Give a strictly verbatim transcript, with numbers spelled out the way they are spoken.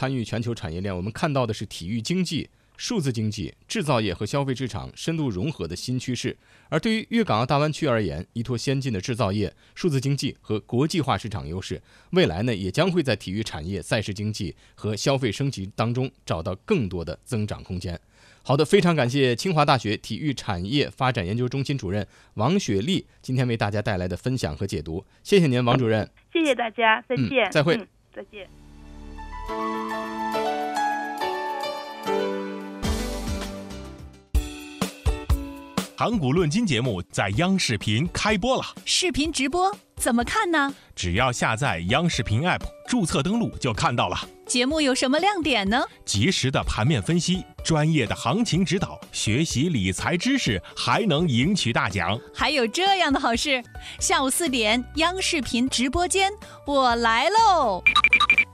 参与全球产业链，我们看到的是体育经济、数字经济、制造业和消费市场深度融合的新趋势。而对于粤港澳大湾区而言，依托先进的制造业、数字经济和国际化市场优势，未来呢也将会在体育产业、赛事经济和消费升级当中找到更多的增长空间。好的，非常感谢清华大学体育产业发展研究中心主任王雪丽今天为大家带来的分享和解读，谢谢您，王主任。 谢谢大家，再见。 嗯、再会、 嗯。再见。 盘古论金节目在央视频开播了， 视频直播怎么看呢？ 只要下载央视频 App， 注册登录就看到了。 节目有什么亮点呢？ 及时的盘面分析，专业的行情指导，学习理财知识，还能赢取大奖。 还有这样的好事，下午四点，央视频直播间，我来喽！